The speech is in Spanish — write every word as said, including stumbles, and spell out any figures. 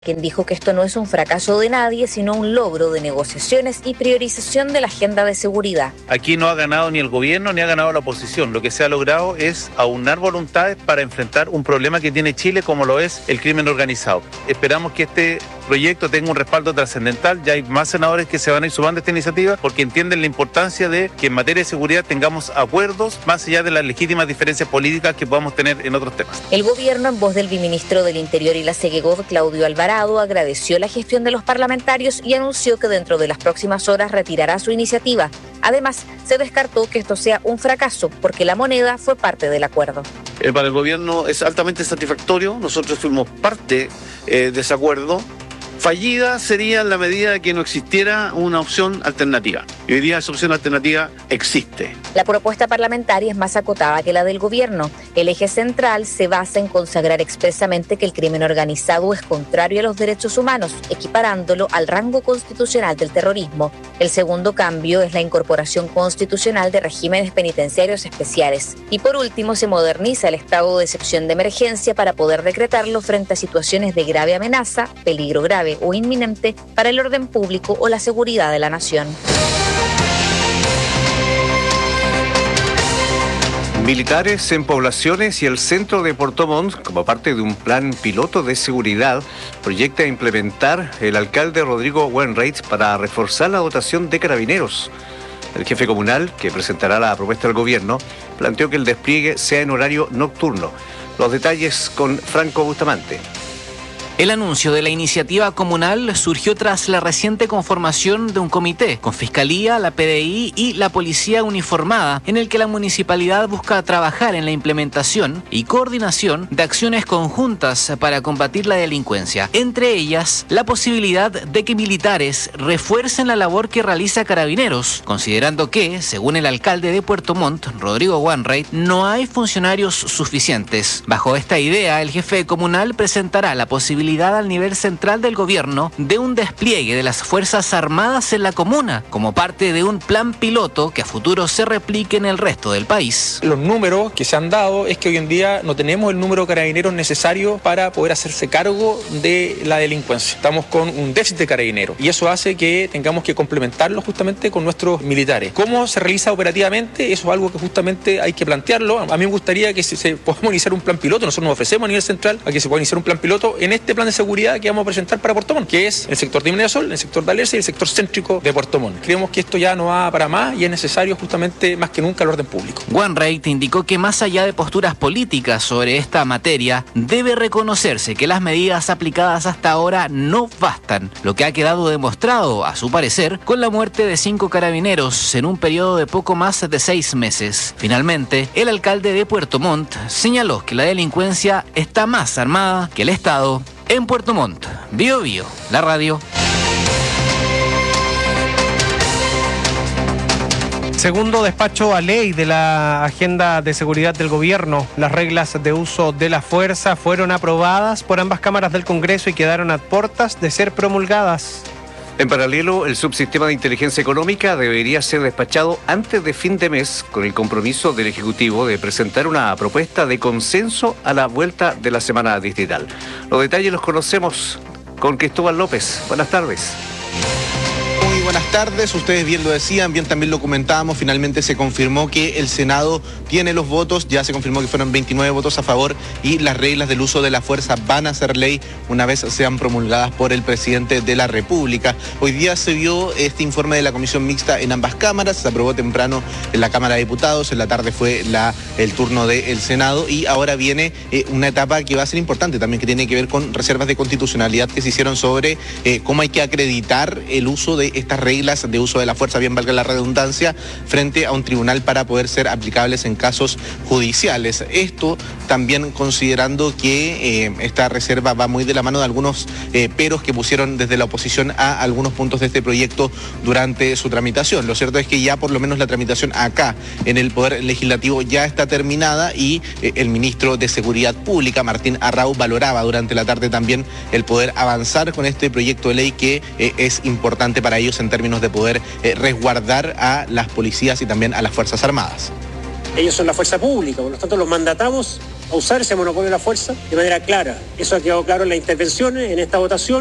quien dijo que esto no es un fracaso de nadie, sino un logro de negociaciones y priorización de la agenda de seguridad. Aquí no ha ganado ni el gobierno ni ha ganado la oposición. Lo que se ha logrado es aunar voluntades para enfrentar un problema que tiene Chile, como lo es el crimen organizado. Esperamos que este proyecto tenga un respaldo trascendental. Ya hay más senadores que se van a ir sumando a esta iniciativa porque entienden la importancia de que en materia de seguridad tengamos acuerdos más allá de las legítimas diferencias políticas que podamos tener en otros temas. El gobierno, en voz del viceministro del Interior y la Segegov, Claudio Alvarado, agradeció la gestión de los parlamentarios y anunció que dentro de las próximas horas retirará su iniciativa. Además, se descartó que esto sea un fracaso porque la moneda fue parte del acuerdo. Eh, para el gobierno es altamente satisfactorio. Nosotros fuimos parte eh, de ese acuerdo. Fallida sería en la medida de que no existiera una opción alternativa. Y hoy día esa opción alternativa existe. La propuesta parlamentaria es más acotada que la del gobierno. El eje central se basa en consagrar expresamente que el crimen organizado es contrario a los derechos humanos, equiparándolo al rango constitucional del terrorismo. El segundo cambio es la incorporación constitucional de regímenes penitenciarios especiales. Y por último, se moderniza el estado de excepción de emergencia para poder decretarlo frente a situaciones de grave amenaza, peligro grave o inminente para el orden público o la seguridad de la nación. Militares en poblaciones y el centro de Puerto Montt, como parte de un plan piloto de seguridad, proyecta implementar el alcalde Rodrigo Wainwright para reforzar la dotación de carabineros. El jefe comunal, que presentará la propuesta al gobierno, planteó que el despliegue sea en horario nocturno. Los detalles con Franco Bustamante. El anuncio de la iniciativa comunal surgió tras la reciente conformación de un comité con Fiscalía, la P D I y la Policía Uniformada, en el que la municipalidad busca trabajar en la implementación y coordinación de acciones conjuntas para combatir la delincuencia. Entre ellas, la posibilidad de que militares refuercen la labor que realiza Carabineros, considerando que, según el alcalde de Puerto Montt, Rodrigo Wainwright, no hay funcionarios suficientes. Bajo esta idea, el jefe comunal presentará la posibilidad al nivel central del gobierno de un despliegue de las Fuerzas Armadas en la comuna, como parte de un plan piloto que a futuro se replique en el resto del país. Los números que se han dado es que hoy en día no tenemos el número de carabineros necesario para poder hacerse cargo de la delincuencia. Estamos con un déficit de carabineros y eso hace que tengamos que complementarlo justamente con nuestros militares. ¿Cómo se realiza operativamente? Eso es algo que justamente hay que plantearlo. A mí me gustaría que se, se podamos iniciar un plan piloto. Nosotros nos ofrecemos a nivel central a que se pueda iniciar un plan piloto en este plan de seguridad que vamos a presentar para Puerto Montt, que es el sector de Inmediasol, el sector de Alerce y el sector céntrico de Puerto Montt. Creemos que esto ya no va para más y es necesario justamente más que nunca el orden público. Wainwright indicó que más allá de posturas políticas sobre esta materia, debe reconocerse que las medidas aplicadas hasta ahora no bastan, lo que ha quedado demostrado, a su parecer, con la muerte de cinco carabineros en un periodo de poco más de seis meses. Finalmente, el alcalde de Puerto Montt señaló que la delincuencia está más armada que el Estado. En Puerto Montt, Bio Bio, la radio. Segundo despacho a ley de la agenda de seguridad del gobierno. Las reglas de uso de la fuerza fueron aprobadas por ambas cámaras del Congreso y quedaron a puertas de ser promulgadas. En paralelo, el subsistema de inteligencia económica debería ser despachado antes de fin de mes, con el compromiso del Ejecutivo de presentar una propuesta de consenso a la vuelta de la semana distrital. Los detalles los conocemos con Cristóbal López. Buenas tardes. Muy buenas tardes, ustedes bien lo decían, bien también lo comentábamos, finalmente se confirmó que el Senado tiene los votos, ya se confirmó que fueron veintinueve votos a favor y las reglas del uso de la fuerza van a ser ley una vez sean promulgadas por el presidente de la República. Hoy día se vio este informe de la comisión mixta en ambas cámaras, se aprobó temprano en la Cámara de Diputados, en la tarde fue la, el turno del Senado y ahora viene eh, una etapa que va a ser importante también, que tiene que ver con reservas de constitucionalidad que se hicieron sobre eh, cómo hay que acreditar el uso de estas reglas de uso de la fuerza, bien valga la redundancia, frente a un tribunal para poder ser aplicables en casos judiciales. Esto también considerando que eh, esta reserva va muy de la mano de algunos eh, peros que pusieron desde la oposición a algunos puntos de este proyecto durante su tramitación. Lo cierto es que ya por lo menos la tramitación acá en el Poder Legislativo ya está terminada y eh, el ministro de Seguridad Pública, Martín Arrau, valoraba durante la tarde también el poder avanzar con este proyecto de ley que eh, es importante para ellos en términos de poder eh, resguardar a las policías y también a las Fuerzas Armadas. Ellos son la fuerza pública, por lo tanto los mandatamos a usar ese monopolio de la fuerza de manera clara. Eso ha quedado claro en las intervenciones, en esta votación.